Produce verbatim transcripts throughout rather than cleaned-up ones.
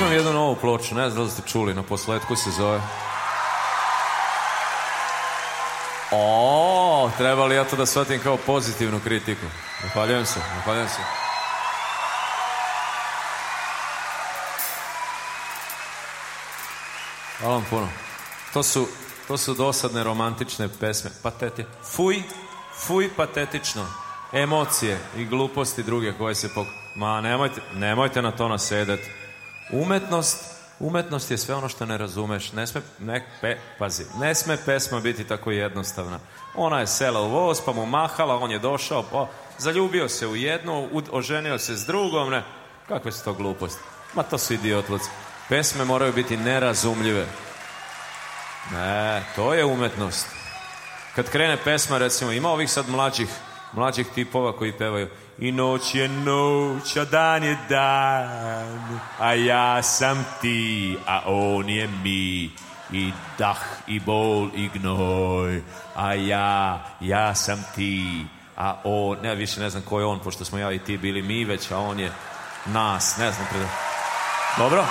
Imam jednu novu ploču, ne znam da li ste čuli, na posletku se zove. O, treba li ja to da shvatim kao pozitivnu kritiku? Zahvaljujem se, zahvaljujem se. Hvala vam puno. To su, to su dosadne romantične pesme. Pateti. Fuj, fuj patetično. Emocije i gluposti druge koje se pok... Ma, nemojte, nemojte na to nasedati. Umetnost, umetnost je sve ono što ne razumeš. Ne sme, ne, pe, pazi, ne sme pesma biti tako jednostavna. Ona je sela u voz, pa mu mahala, on je došao, pa zaljubio se u jednu, u, oženio se s drugom, ne. Kakve su to gluposti? Ma to su idiotluci. Pesme moraju biti nerazumljive. Ne, to je umetnost. Kad krene pesma, recimo, ima ovih sad mlađih, mlađih tipova koji pevaju i noć je noć, a dan je dan, a ja sam ti, a on je mi, i dah, i bol, i gnoj, a ja, ja sam ti, a on, ne, više ne znam ko je on, pošto smo ja i ti bili mi već, a on je nas, ne znam. Pred... Dobro?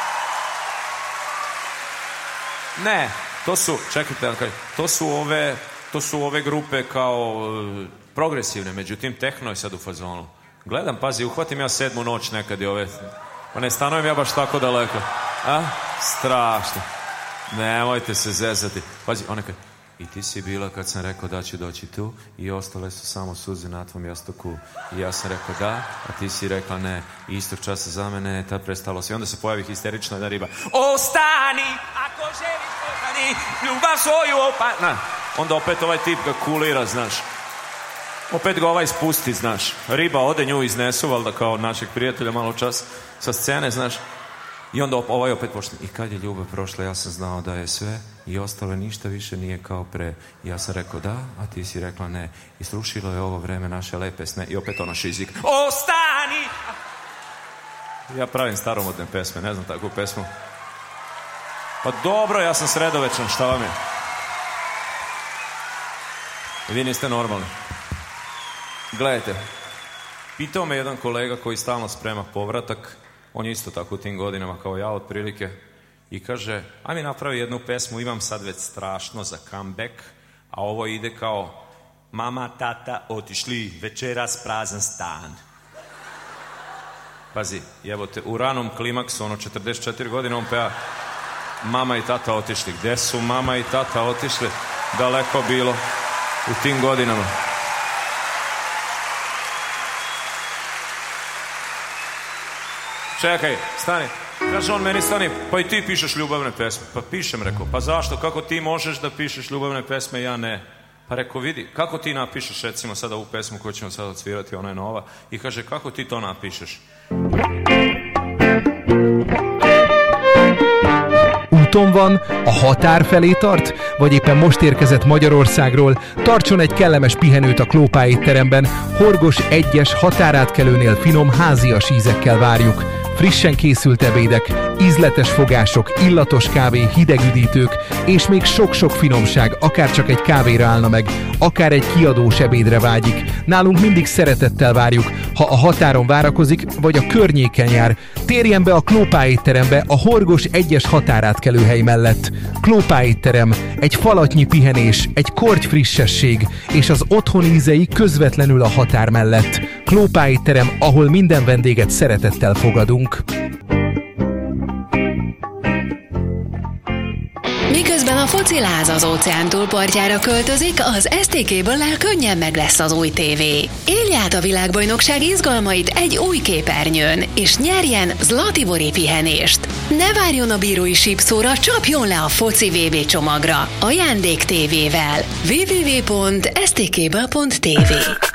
Ne, to su, čekajte, to su ove, to su ove grupe kao uh, progresivne, međutim tehno je sad u fazonu. Gledam, pazi, uhvatim ja sedmu noć nekad i ove, pa ne stanujem ja baš tako daleko. A? Strašno. Nemojte se zezati. Pazi, ona kaže, i ti si bila kad sam rekao da ću doći tu i ostale su samo suze na tvom jastuku. I ja sam rekao da, a ti si rekla ne. I istog časa za mene je tad prestalo se. I onda se pojavi histerična jedna riba. Ostani, ako želiš ostani, ljubav svoju opa... Na. Onda opet ovaj tip ga kulira, znaš. Opet ga ovaj spusti, znaš. Riba ode, nju iznesu, valjda kao našeg prijatelja malo čas sa scene, znaš. I onda ovaj opet počne. I kad je ljubav prošla, ja sam znao da je sve i ostalo ništa više nije kao pre. I ja sam rekao da, a ti si rekla ne. I srušilo je ovo vreme naše lepe sne. I opet ona šizik. Ostani! Ja pravim staromodne pesme, ne znam takvu pesmu. Pa dobro, ja sam sredovečan, šta vam je? Vi niste normalni. Gledajte, pitao me jedan kolega koji stalno sprema povratak. On je isto tako u tim godinama kao ja otprilike. I kaže, aj mi napravi jednu pesmu, imam sad već strašno za comeback, a ovo ide kao mama, tata, otišli, večeras prazan stan. Pazi, jebote, u ranom klimaksu, ono četrdeset četiri godine, on peva mama i tata otišli. Gde su mama i tata otišli? Daleko bilo u tim godinama. Čekaj, stani. Kaže on meni, stani, pa i ti pišeš ljubavne pesme. Pa pišem, rekao, pa zašto? Kako ti možeš da pišeš ljubavne pesme, ja ne? Pa rekao, vidi, kako ti napišeš recimo sada ovu pesmu koju ćemo sada odsvirati, ona je nova. I kaže, kako ti to napišeš? Úton van, a határ felé tart, vagy éppen most érkezett Magyarországról, tartson egy kellemes pihenőt a Klópá étteremben, Horgos egyes határátkelőnél finom házias ízekkel várjuk. Frissen készült ebédek, ízletes fogások, illatos kávé, hideg üdítők, és még sok-sok finomság, akár csak egy kávéra állna meg, akár egy kiadós ebédre vágyik. Nálunk mindig szeretettel várjuk, ha a határon várakozik, vagy a környéken jár. Térjen be a Klópá étterembe a Horgos egyes határátkelőhely mellett. Klópá étterem, egy falatnyi pihenés, egy korty frissesség, és az otthon ízei közvetlenül a határ mellett. Klópá étterem, ahol minden vendéget szeretettel fogadunk. Miközben a fociláz az óceán túlpartjára költözik, az es té ká-ből könnyen meg lesz az új tévé. Élj át a világbajnokság izgalmait egy új képernyőn, és nyerjen Zlatibori pihenést. Ne várjon a bírói sípszóra, csapjon le a foci vé bé csomagra. Ajándék tévével. double-u double-u double-u pont es té ká ből pont té vé